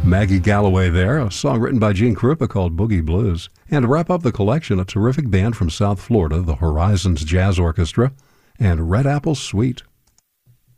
Maggie Galloway there, a song written by Gene Krupa called Boogie Blues. And to wrap up the collection, a terrific band from South Florida, the Horizons Jazz Orchestra, and Red Apple Suite.